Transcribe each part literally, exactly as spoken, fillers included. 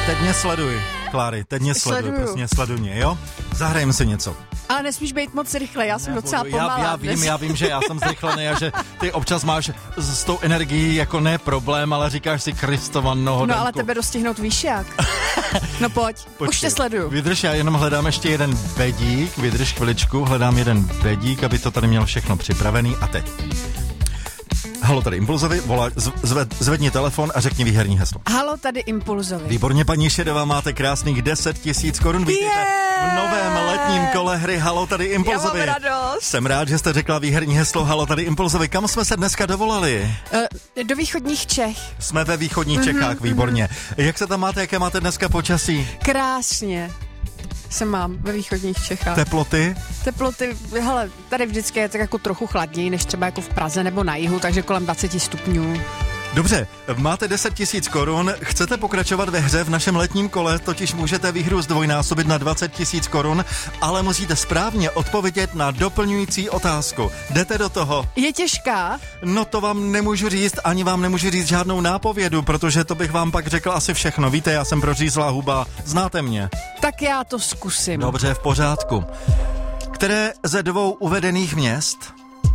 teď mě sleduj, Kláry, teď mě sleduj, Sleduju. prostě sleduj mě, jo? Zahrajeme si něco. Ale nesmíš být moc rychle, já jsem docela pomalá. Já, já vím, dnes. já vím, že já jsem zrychlený a že ty občas máš s, s tou energií jako ne problém, ale říkáš si Kristova nohodenku. No ale tebe dostihnout víš jak. No pojď, Počkej, už tě sleduju. Vydrž, já jenom hledám ještě jeden bedík, vydrž chviličku, hledám jeden bedík, aby to tady měl všechno připravený a teď. Halo, tady Impulzovi, volá, zved, zvedni telefon a řekni výherní heslo. Halo, tady Impulzovi. Výborně, paní Šedová, máte krásných deset tisíc korun. Vítejte v novém letním kole hry Halo, tady Impulzovi. Já mám radost. Jsem rád, že jste řekla výherní heslo Halo, tady Impulzovi. Kam jsme se dneska dovolali? Uh, do východních Čech. Jsme ve východních mm-hmm, Čechách, výborně. Jak se tam máte, jaké máte dneska počasí? Krásně se mám ve východních Čechách. Teploty? Teploty, hele, tady vždycky je tak jako trochu chladněji, než třeba jako v Praze nebo na jihu, takže kolem dvacet stupňů. Dobře, máte deset tisíc korun, chcete pokračovat ve hře v našem letním kole, totiž můžete výhru zdvojnásobit na dvacet tisíc korun, ale musíte správně odpovědět na doplňující otázku. Jdete do toho? Je těžká? No to vám nemůžu říct, ani vám nemůžu říct žádnou nápovědu, protože to bych vám pak řekl asi všechno. Víte, já jsem prořízlá huba, znáte mě. Tak já to zkusím. Dobře, v pořádku. Které ze dvou uvedených měst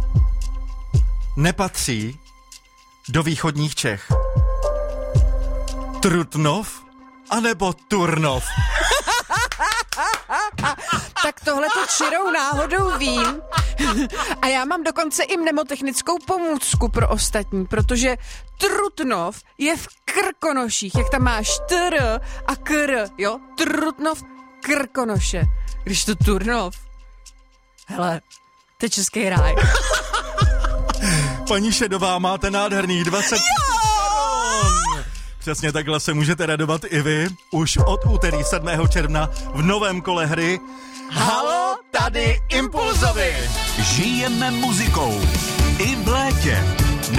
nepatří do východních Čech? Trutnov anebo Turnov? Tak tohle to čirou náhodou vím. A já mám dokonce i mnemotechnickou pomůcku pro ostatní, protože Trutnov je v Krkonoších, jak tam máš tr a kr, jo? Trutnov, Krkonoše. Když to Turnov, hele, to je český ráj. Paní Šedová, máte nádherných dvacet korun. Přesně takhle se můžete radovat i vy. Už od úterý sedmého června v novém kole hry Halo, tady Impulzovi. Žijeme muzikou i v létě.